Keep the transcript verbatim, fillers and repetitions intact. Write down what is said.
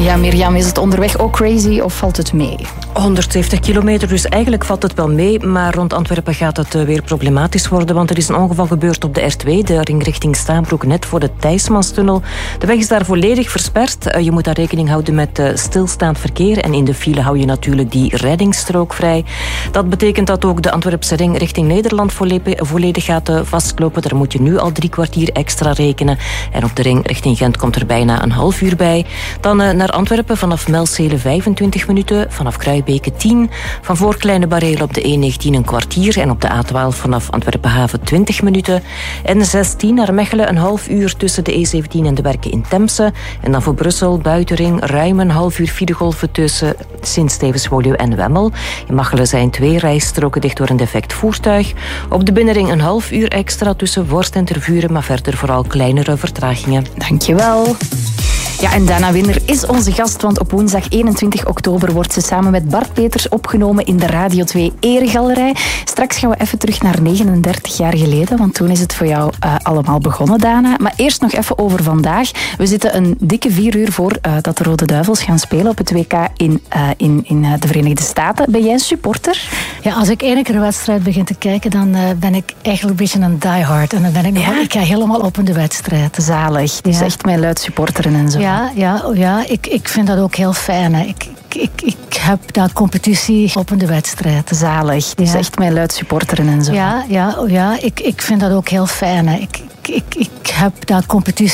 Ja, Mirjam, is het onderweg ook crazy of valt het mee? honderdzeventig kilometer, dus eigenlijk valt het wel mee. Maar rond Antwerpen gaat het weer problematisch worden. Want er is een ongeval gebeurd op de R twee, de ring richting Staanbroek, net voor de Thijsmanstunnel. De weg is daar volledig versperd. Je moet daar rekening houden met stilstaand verkeer. En in de file hou je natuurlijk die reddingsstrook vrij. Dat betekent dat ook de Antwerpse ring richting Nederland volledig gaat vastlopen. Daar moet je nu al drie kwartier extra rekenen. En op de ring richting Gent komt er bijna een half uur bij. Dan naar Antwerpen vanaf Melzele vijfentwintig minuten. Vanaf Kruibeke tien. Van voor Kleine Bareel op de E negentien een kwartier. En op de A twaalf vanaf Antwerpen-Haven twintig minuten. N zestien naar Mechelen een half uur tussen de E zeventien en de Werken in Temse. En dan voor Brussel, buitenring, ruim een half uur filegolven tussen Sint-Stevens-Woluwe en Wemmel. In Machelen zijn twee rijstroken dicht door een defect voertuig. Op de binnenring een half uur extra tussen Worst en Tervuren, maar verder vooral kleinere vertragingen. Dankjewel. Ja, en Dana Winder is onze gast, want op woensdag eenentwintig oktober wordt ze samen met Bart Peters opgenomen in de Radio twee Eregalerij. Straks gaan we even terug naar negenendertig jaar geleden, want toen is het voor jou uh, allemaal begonnen, Dana. Maar eerst nog even over vandaag. We zitten een dikke vier uur voor uh, dat de Rode Duivels gaan spelen op het W K in, uh, in, in uh, de Verenigde Staten. Ben jij een supporter? Ja, als ik één keer een wedstrijd begin te kijken, dan uh, ben ik eigenlijk een beetje een diehard. En dan ben ik nog, ja? ik ga helemaal op in de wedstrijd. Zalig. Die is ja. echt mijn luid supporteren en zo. Ja, ja, ja ik, ik vind dat ook heel fijn. Hè. Ik, ik, ik heb daar competitie op in de wedstrijd. Zalig. Die is ja. echt mijn luid supporteren en zo. Ja, ja, ja ik, ik vind dat ook heel fijn. Hè. Ik, ik, ik heb daar competitie